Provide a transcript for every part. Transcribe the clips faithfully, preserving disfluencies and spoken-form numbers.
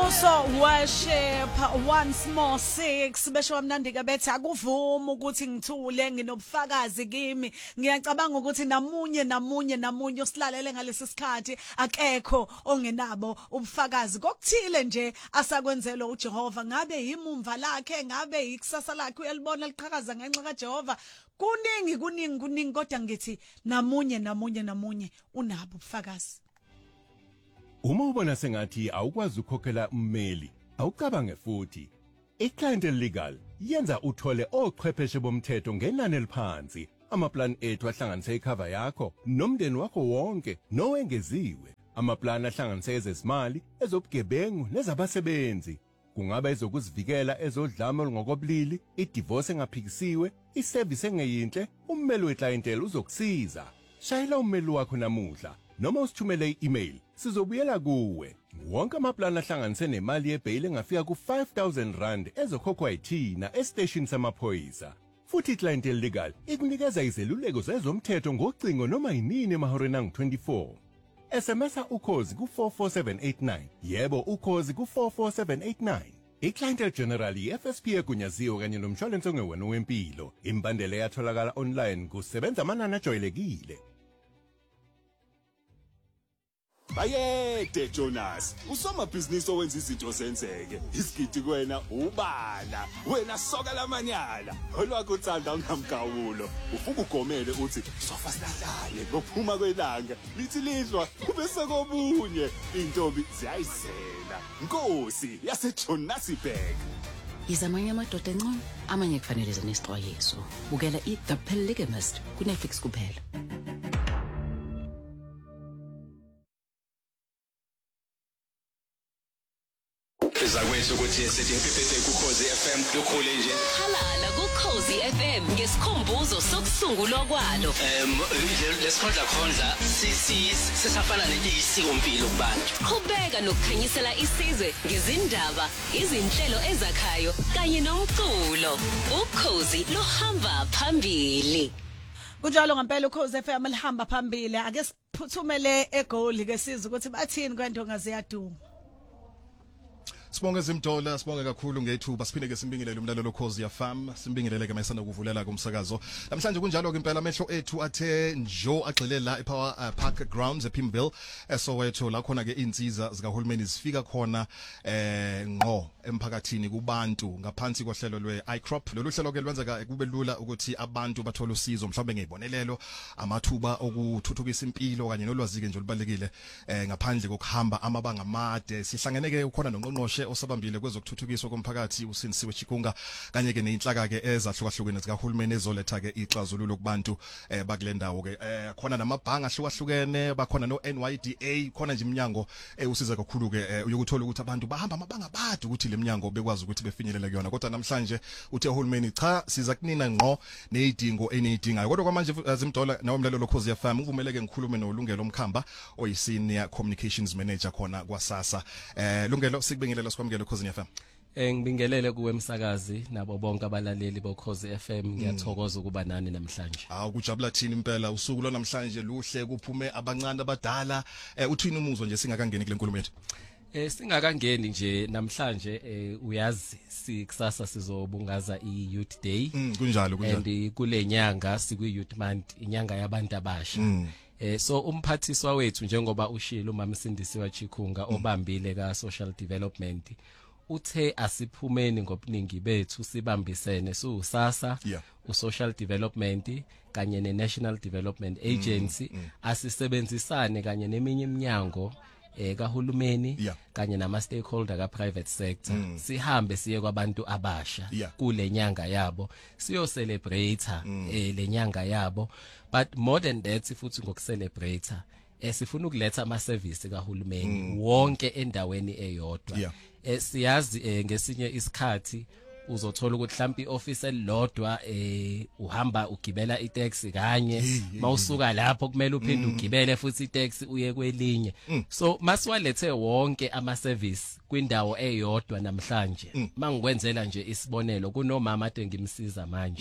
So worship once more six besho wamnandika bethi akuvuma ukuthi ngithule nginobufakazi kimi ngiyacabanga ukuthi namunye namunye namunye osilalele ngalesi sikhathi akekho ongenabo ubufakazi kokuthile nje asakwenzelwa uJehova ngabe yimumva lakhe ngabe yikusasa lakhe uyalibona liqhakaza ngenxa kaJehova kuningi kuningi kuningi kodwa ngithi namunye namunye namunye unabo ubufakazi. Uma ubona sengathi awukwazi ukukhokhela ummeli, awucabange futhi. iClient Legal yenza uthole ochwepheshe bomthetho ngenani eliphansi. Amaplan ethu ahlanganise icover yakho nomndeni wakho wonke nowengeziwe. Amaplan ahlanganise ezezimali, ezobugebengu nezabasebenzi. Kungaba ezokuzivikela ezodlame olungokobulili, idivorce engaphikisiwe, iservice engeyinhle, ummeli weclientele uzokusiza. Shayela ummeli wakho namuhla noma usithumele i-email. Sizobuyela kuwe. Wonke amaplan ahlanganise nemali yebail engafika ku five thousand rand ezokhokhwa yithina estation samaphoyisa. Futhi iClient Legal ikunikeza izeluleko zezomthetho ngocingo noma yinini emahoreni angu twenty-four. S M S ukhozi ku four four seven eight nine. Yebo ukhozi ku four four seven eight nine. iClient General F S P egunyaziwe kanye nomshwalense ongewena wempilo. Imbandela yatholakala online kusebenza amanani ajwayelekile. Bayede Jonas, usomabhizinisi owenza izinto zenzeke. Isigidi kuwena ubala, wena soka lamanyala. Olwakho uthanda ungamgawulo. Ufuka ugomele uthi sofa silahlale ngophuma kwelanga. Lithi lidlwa kube sekobunye. Intombi ziyayisela. Nkosi yase Jonasburg. Izamanye amadoda encane, amanye kufanele zenesixwayiso. Bukela iThe Polygamist kuNetflix kuphela. Zakwethu ukuthi sithi ngiphethe kuKhozi F M lokhule nje halala kuKhozi F M ngesikhumbuzo sokusungulwa kwalo em lesikhondla khondla sisi sesafana neliyisiko impilo kubantu qhubeka nokukhanyisela isizwe ngezindaba izinhlelo ezakhayo kanye nomculo uKhozi lohamba phambili. Kunjalo ngempela uKhozi F M lihamba phambili ake siphuthumele eGoli ke sizwe ukuthi bathini kwendonga ziyaduma. Sibonge Zimdola, sibonge kakhulu ngethuba siphinde ke simbingelele umlalelo Khozi F M, simbingelele ke mayisana ukuvulela kumsakazo. Namhlanje kunjalo ke impela amehlo ethu athe njo agxilela ePower uh, Park Grounds ePimville eSoweto la khona ke insizwa zikahulumeni zifika khona eh ngqo emphakathini kubantu ngaphansi kohlelo lweICROP. Lolu hlelo ke lwenzeka kube lula ukuthi abantu bathole usizo mhlawumbe ngezibonelelo, amathuba okuthuthukisa impilo kanye nolwazi ke nje olubalekile eh ngaphandle kokuhamba amabanga amade. Sihlangene ke khona noNgqongqoshe osabambile kwezokuthuthukiswa komphakathi uSinisiwe Chikunga kanye ke neinhlaka ke ezahlukahlukene zikahulumeni ezoletha ke ixazululo kubantu eh bakulendawo ke eh khona namabhanga ahlukahlukene bakhona no N Y D A khona nje iminyango eh usiza kakhulu ke uyokuthola ukuthi abantu bahamba amabanga bade ukuthi leminyango bekwazi ukuthi befinyelele kuyona kodwa namhlanje uthe uhulumeni cha siza kunina ngqo nezidingo enidingayo kodwa kwamanje Zimdola nawe umlalelo Khozi F M uvumele ke ngikhulume noLungelo Mkhamba oyisenior communications manager khona kwaSASSA eh Lungelo sikubingelela sikwamukele Khozi F M. Eh ngibingelele kuwe emsakazi nabo bonke abalaleli boKhozi F M ngiyathokoza ukuba nani namhlanje. Ah ukujabula thini impela usuku lo namhlanje luhle kuphume abancane abadala eh uthini umuzwa nje singakangeni kule nkulumo yethu. Eh singakangeni nje namhlanje eh uyazi sikusasa sizobungaza iYouth Day. Mm kunjalo kunjalo. And kule nyanga sikwi Youth Month inyanga yabantu abasha. Mm. Eh so umphathiswa wethu njengoba ushilo uMama Sindisiwe Chikunga obambile ka social development uthe asiphumeni ngobuningi bethu sibambisene suSASSA yeah. uSocial Development kanye neNational Development Agency mm, mm. asisebenzisane kanye neminye iminyango eh kahulumeni yeah. kanye nama stakeholder ka private sector mm. sihambe siye kwabantu abasha yeah. kule nyanga yabo siyo celebrate mm. eh lenyanga yabo but more than that futhi ngokucelebrate esifuna ukuletha ama service kahulumeni mm. wonke endaweni eyodwa yeah. eh siyazi eh, ngesinye isikhathi uzothola ukuthi mhlawumbe ioffice elilodwa eh uhamba ugibela itaxi kanye mawusuka lapho kumele uphinde ugibele futhi itaxi uye kwelinye mm. so masiwalethe wonke ama service kwindawo eyodwa namhlanje mm. mangikwenzela nje isibonelo kunomama ade ngimsiza manje mm.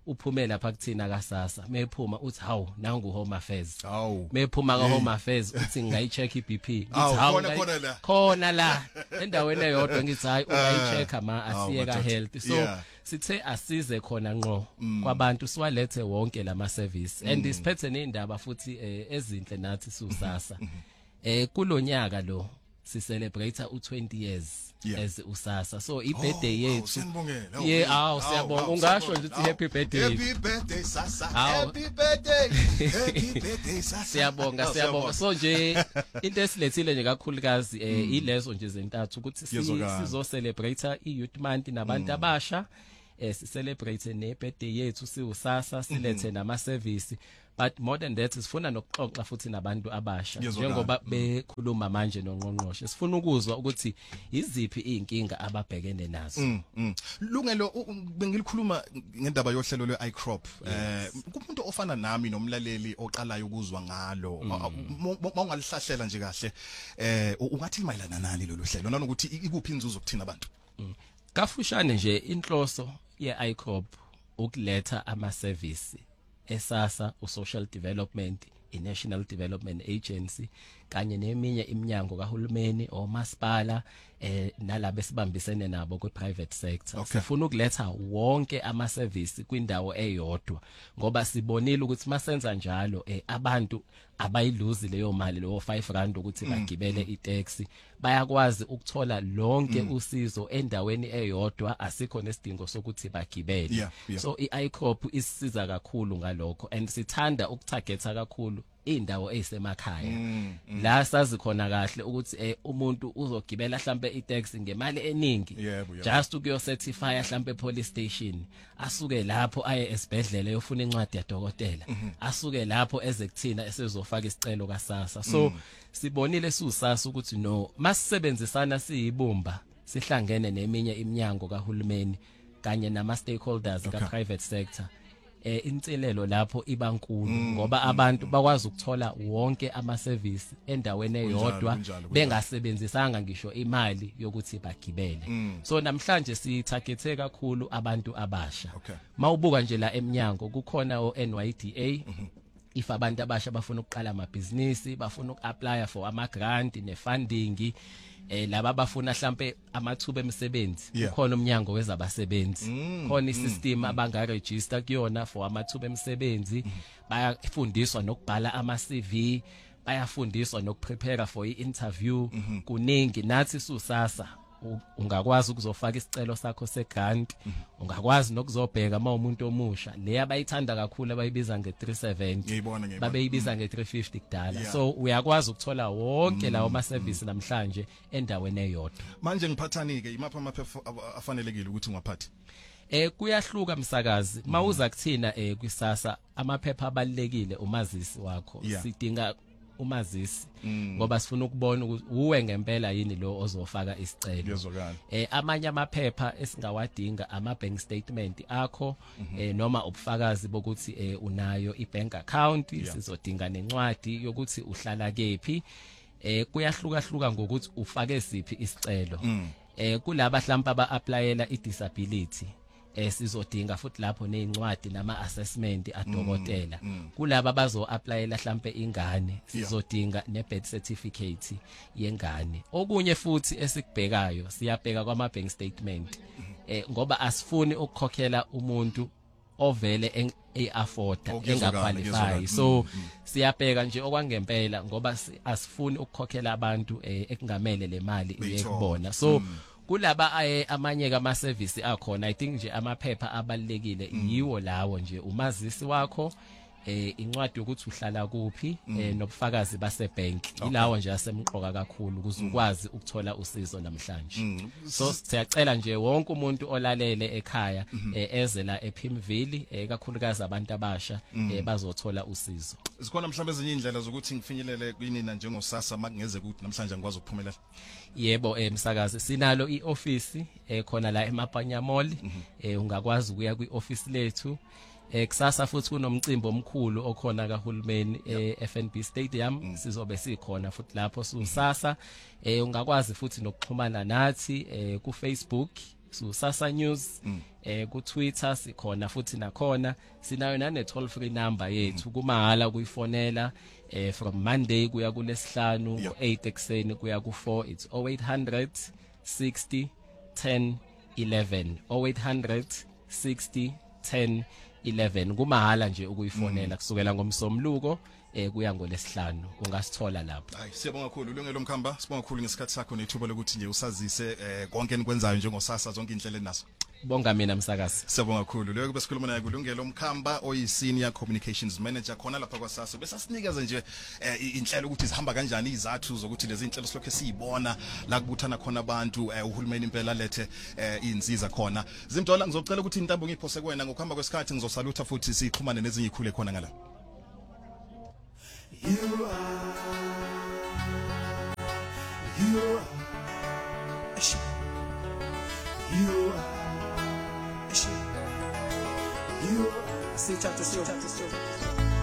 uphume lapha kuthina kaSasa mephuma uthi hawu nangu home affairs hawu mephuma ka home affairs uthi ngayicheck iBP ngithi Hawu, hawu khona- khona la. khona la endaweni eyodwa ngithi hayi ungayicheck ma asiye ka madoda. health so Yeah. sithe asize khona ngqo kwabantu siwalethe wonke lama service and isiphethe neindaba futhi eh, ezinhle nathi susasa eh kulonyaka lo si celebrate u twenty years Yeah. as usasa so i birthday Oh, yethu siyanibongela. Oh, yeah aw aw, siyabonga aw, ungasho siyabonga. nje uthi Aw, happy birthday Happy birthday Sasa. Aw. Happy birthday. Happy birthday Sasa. siyabonga Aw, siyabonga so nje into esilethile nje kakhulukazi eh ilezo nje zentathu ukuthi si- Yezokala. sizo celebrate i youth month nabantu abasha eh si celebrate ne birthday yethu siusasa silethe nama service but more than that sifuna nokuxoxa futhi nabantu abasha Yezokala. njengoba bekhuluma manje nongqongqoshe sifuna ukuzwa ukuthi iziphi izinkinga ababhekene nazo Mm, mm. Lungelo u- u- bengilikhuluma ngendaba yohlelo lwe iCrop eh kumuntu ofana nami nomlaleli oqalayo ukuzwa ngalo mawungalihlahlela nje kahle eh u- ungathi mayelana nani lolu hlelo nanokuthi i- ikuphi inzuzo kuthina abantu kafushane nje inhloso ye iCrop ukuletha ama service esasa uSocial Development iNational Development Agency kanye neminye iminyango kahulumeni omasipala eh nalabo esibambisene nabo kweprivate sector Okay. sifuna ukuletha wonke ama service kwindawo eyodwa ngoba sibonile ukuthi masenza njalo eh abantu abayiluzi leyo mali leyo five rand ukuthi bagibele itaxi bayakwazi ukuthola lonke usizo endaweni eyodwa asikho nesidingo sokuthi bagibele Yeah, yeah. so iICROP isisiza kakhulu ngalokho and sithanda ukutargetha kakhulu indawo ezisemakhaya la sazi khona kahle ukuthi eh umuntu uzogibela mhlambe itaxi ngemali eningi Yebo, yebo. just ukuyo certify mhlambe police station asuke lapho aye esibhedlela yofuna incwadi yadokotela asuke lapho eze kuthina esezofaka isicelo kaSasa so sibonile susasa ukuthi no masisebenzisana siyibumba sihlangene neminye iminyango kahulumeni kanye nama stakeholders ka private sector eh inselelo lapho ibankulu ngoba abantu bakwazi ukuthola wonke ama service endaweni eyodwa kunjalo, kunjalo. bengasebenzisanga ngisho imali yokuthi bagibele so namhlanje sitargethe kakhulu abantu abasha Okay. mawubuka nje la eminyango kukhona o N Y D A if abantu abasha bafuna ukuqala amabhizinisi bafuna ukuapply for ama grant ne funding eh laba bafuna mhlambe amathuba emisebenzi Yeah. kukhona umnyango wezabasebenzi khona isystem abanga register kuyona for amathuba emisebenzi bayafundiswa nokubhala ama C V bayafundiswa nokuprepare for i-interview kuningi nathi susasa u- ungakwazi ukuzofaka isicelo sakho segrant ungakwazi nokuzobheka mawumuntu omusha le abayithanda kakhulu abayibiza nge three seventy Ngiyibona, ngiyibona. babeyibiza nge three fifty kudala Yeah. so uyakwazi ukuthola wonke lawo ama service namhlanje endaweni eyodwa manje ngiphathani ke imapha amaphepha ab- afanelekile ukuthi ngwaphathi eh kuyahluka msakazi mawuza kuthina eh kwisasa amaphepha abalekile umazisi wakho Yeah. sidinga umazisi ngoba sifuna ukubona ukuthi uwe ngempela yini lo ozofaka isicelo Yezokala. eh amanye amaphepha esingawadinga ama bank statement akho eh noma ubufakazi bokuthi eh unayo ibank account sizodinga nencwadi yokuthi uhlala kephi eh kuyahluka hluka ngokuthi ufake siphi isicelo eh kulaba mhlawumbe aba applyela idisability eh sizodinga futhi lapho nezincwadi nama assessment adokotela kulabo abazo applyela mhlambe ingane sizodinga ne birth certificate yengane okunye futhi esikubhekayo siyabheka kwama bank statement eh ngoba asifuni ukukhokhela umuntu ovele eafforda Okuyezwakala, engaqualify okuyezwakala. so siyabheka nje okwangempela ngoba si- asifuni ukukhokhela abantu eh, ekungamele le mali Beyithola. iyekubona so kulaba eh, amanye kama service akhona I think nje amaphepha abalekile yiwo lawo nje umazisi wakho eh incwadi yokuthi uhlala kuphi eh nobufakazi base bank ilawo nje asemqoka kakhulu ukuze ukwazi ukuthola usizo namhlanje so siyacela nje wonke umuntu olalele ekhaya eh, eze la ePimville eh, kakhulukazi abantu abasha eh, bazothola usizo zikhona mhlawumbe ezinye indlela zokuthi ngifinyelele kwinina njengosasa makungeze ukuthi namhlanje ngikwazi ukuphumelela yebo emsakazi sinalo ioffice eh khona la eMapanya Mall eh ungakwazi ukuya kwioffice lethu eh kusasa futhi kunomcimbi omkhulu okhona kahulumeni eh F N B Stadium sizobe sikhona futhi lapho susasa eh ungakwazi futhi nokuxhumana nathi eh ku Facebook so Sasa News eh ku Twitter sikhona futhi nakhona sinayo nane toll free number yethu kumahala kuyifonela eh from Monday kuya kulesihlanu Yeah. ku eight ekseni kuya ku four it's oh eight hundred sixty ten eleven oh eight hundred sixty ten eleven kumahala nje ukuyifonela kusukela ngomsomluko eh kuya ngolesihlanu ungasithola lapho. Hayi siyabonga kakhulu ulungelo mkhamba sibonga kakhulu ngesikhathi sakho nethuba lokuthi nje usazise eh konke enikwenzayo njengosasa zonke indlela enazo. Bonga mina msakazi. Siyabonga kakhulu leyo kube sikhuluma naye kulungelo mkhamba oyi senior communications manager khona lapha kwaSasa bese sinikeza nje eh, inhlelo ukuthi zihamba kanjani izathu zokuthi lezi inhlelo silokho siyibona la kubuthana khona abantu eh, uhulumeni impela lethe eh, inziza khona Zimdola ngizocela ukuthi intambo ngiphose kuwena ngokuhamba kwesikhathi ngizosalutha futhi sixhumane nezinye ikhule khona ngala. You are, you are, you are, you are. See, chapter, chapter, chapter.